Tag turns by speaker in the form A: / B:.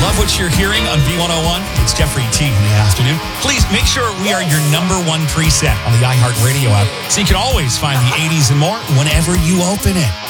A: Love what you're hearing on B101. It's Jeffrey T in the afternoon. Please make sure we are your number one preset on the iHeartRadio app, so you can always find the 80s and more whenever you open it.